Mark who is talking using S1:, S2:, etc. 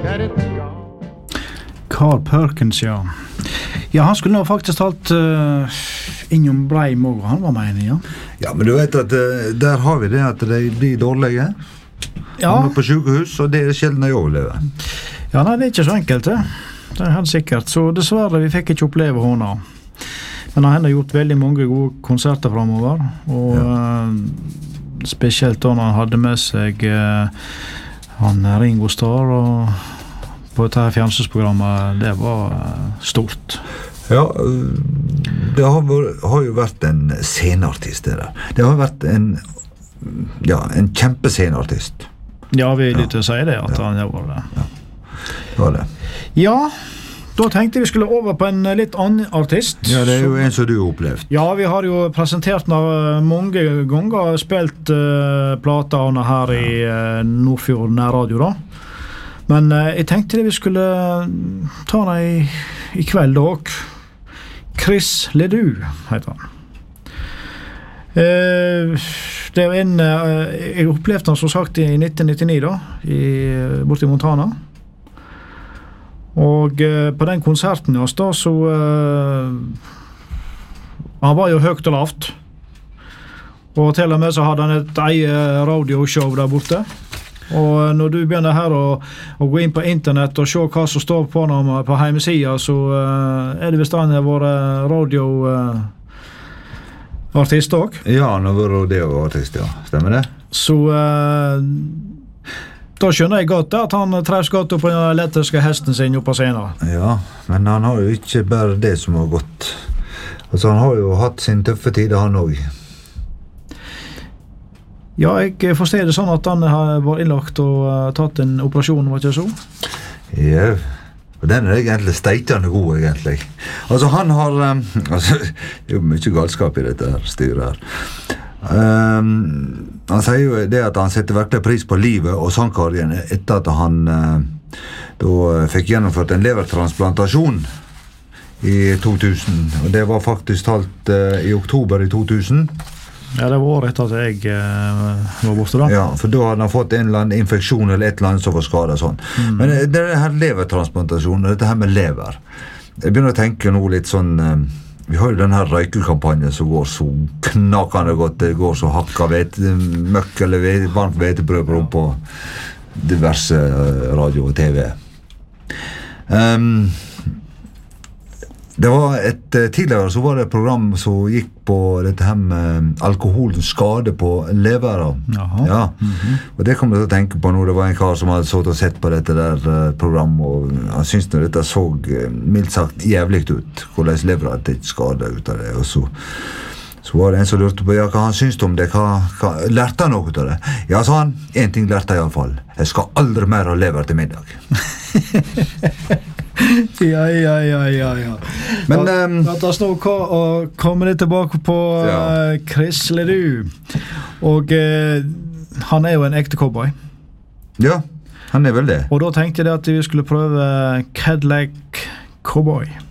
S1: Carl Perkins, ja. Ja, han skulle nå faktisk talt innom Breim også, han var med ja.
S2: Ja, men du vet at der har vi det at de blir dårlige.
S1: Ja.
S2: Han er på sykehus, og det er sjelden de overlever.
S1: Ja, nei, det er ikke så enkelt, det. Det er helt sikkert. Så dessverre, vi fikk ikke oppleve henne. Men han har gjort veldig mange gode konserter fremover, og spesielt da han hadde med seg han Ringo Starr og på dette fjernsynsprogrammet, det var stort.
S2: Ja, det har jo vært en sceneartist det der. Det har vært en kjempesceneartist.
S1: Ja, vi litt å si det, at han var det.
S2: Ja, det var det.
S1: Ja, da tenkte vi skulle over på en litt annen artist.
S2: Ja, det er jo en som du har opplevd.
S1: Ja, vi har jo presentert henne mange ganger, spilt plater her i Nordfjord nærradio da. Men jeg tenkte vi skulle ta henne i kveld også. Chris Ledoux heter han. Det er en jeg opplevde han som sagt i 1999 da, borte i Montana. Og på den konserten da, så han var jo høyt og lavt. Og til og med så hadde han et eget radioshow der borte. Og når du begynner her å gå inn på internett og se hva som står på ham på hjemmesiden, så det hvis han har vært radioartist også.
S2: Ja, han har vært radioartist, ja. Stemmer det?
S1: Så da skjønner jeg godt at han trefs godt opp på den elektriske hesten sin oppe på scenen.
S2: Ja, men han har jo ikke bare det som har gått. Altså, han har jo hatt sin tøffe tid, han også.
S1: Ja, jeg forstår det sånn at han har vært innlagt og tatt en operasjon, var ikke så?
S2: Ja, og den er egentlig steitende god, egentlig. Altså, han har... det er jo mye galskap i dette her styret her. Han sier jo det at han setter virkelig pris på livet og sangkarrieren etter at han da fikk gjennomført en levertransplantasjon i 2000. Og det var faktisk talt i oktober i 2000.
S1: Ja, det var året etter at jeg var borte da.
S2: Ja, for da hadde han fått en eller annen infeksjon eller et eller annet som var skadet sånn. Men det her levertransplantasjonen, dette her med lever, jeg begynner å tenke nå litt sånn, vi har jo den her røykekampanjen som går så knakende godt, det går så hakka møkk eller varmt hvetebrød på diverse radio og TV. Det var tidligere så var det et program som gikk på dette her med alkoholens skade på leveren. Ja. Og det kom jeg til å tenke på nå. Det var en kar som hadde sått og sett på dette der programmet, og han syntes når dette så mildt sagt jævlig ut, hvordan leveren hadde ikke skadet ut av det. Og så var det en som lurte på hva han syntes om det, lærte han noe av det? Ja, sa han, en ting lærte jeg i alle fall. Jeg skal aldri mer ha lever til middag.
S1: Ja. Men la oss nå komme litt tilbake på Chris Ledoux. Og han er jo en ekte cowboy.
S2: Ja, han er vel det.
S1: Og da tenkte jeg at vi skulle prøve Cadillac Cowboy.